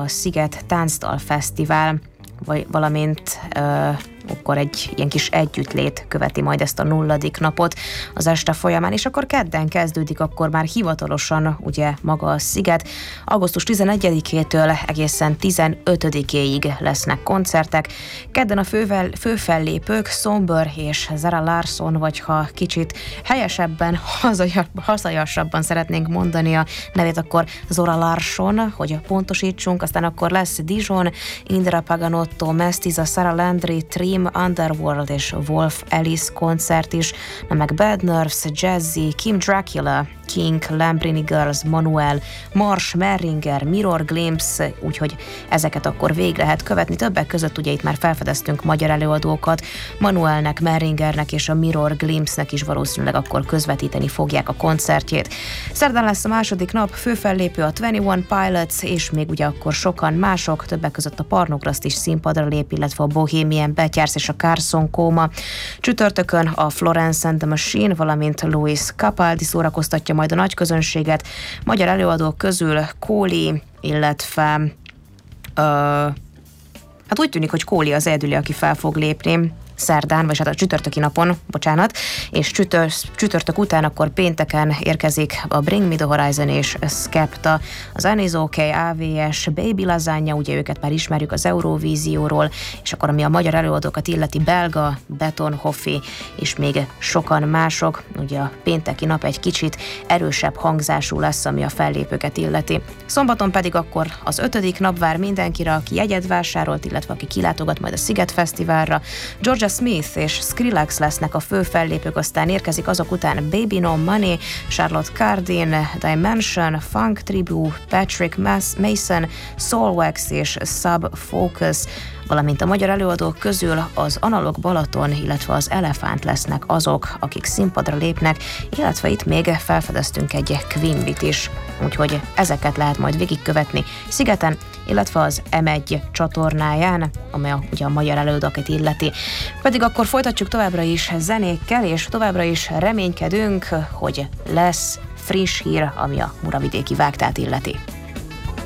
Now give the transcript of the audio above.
a Sziget Táncdal Fesztivál, valamint akkor egy ilyen kis együttlét követi majd ezt a 0. napot az este folyamán, és akkor kedden kezdődik akkor már hivatalosan ugye maga a sziget. Augusztus 11-től egészen 15-éig lesznek koncertek. Kedden a főfellépők Somber és Zara Larsson, vagy ha kicsit helyesebben, hazajasabban szeretnénk mondani a nevét, akkor Zora Larsson, hogy pontosítsunk, aztán akkor lesz Dijon, Indra Paganotto, Mestiza, Sarah Landry, Trim, Underworld és Wolf Alice koncert is, meg Bad Nerves, Jazzy, Kim Dracula, King, Lambrini Girls, Manuel, Marsh, Merringer, Mirror Glimpse, úgyhogy ezeket akkor végig lehet követni. Többek között ugye itt már felfedeztünk magyar előadókat, Manuelnek, Merringernek és a Mirror Glimpse-nek is valószínűleg akkor közvetíteni fogják a koncertjét. Szerdán lesz a második nap, főfellépő a 21 Pilots, és még ugye akkor sokan mások, többek között a Pornograszt is színpadra lép, illetve a Bohemian Betyársz és a Carson Coma. Csütörtökön a Florence and the Machine, valamint Louis Capaldi szórakoztatja majd a nagy közönséget. Magyar előadók közül Kóli, illetve hát úgy tűnik, hogy Kóli az egyedüli, aki fel fog lépni szerdán, vagy hát a csütörtöki napon, bocsánat, és csütörtök után akkor pénteken érkezik a Bring Me The Horizon és Skepta, az Anis OK, AVS, Baby Lasagna, ugye őket már ismerjük az Eurovízióról, és akkor ami a magyar előadókat illeti, Belga, Betonhoffi, és még sokan mások, ugye a pénteki nap egy kicsit erősebb hangzású lesz, ami a fellépőket illeti. Szombaton pedig akkor az 5. nap vár mindenkire, aki jegyet vásárolt, illetve aki kilátogat majd a Sziget Fesztiválra. Georgia Smith és Skrillex lesznek a fő fellépők, aztán érkezik azok után Baby No Money, Charlotte Cardin, Dimension, Funk Tribu, Patrick Mason, Soulwax és Sub Focus, valamint a magyar előadók közül az Analog Balaton, illetve az Elefánt lesznek azok, akik színpadra lépnek, illetve itt még felfedeztünk egy Queen-bit is, úgyhogy ezeket lehet majd végigkövetni Szigeten, illetve az M1 csatornáján, amely ugye a magyar előadókat illeti. Pedig akkor folytatjuk továbbra is zenékkel, és továbbra is reménykedünk, hogy lesz friss hír, ami a muravidéki vágtát illeti.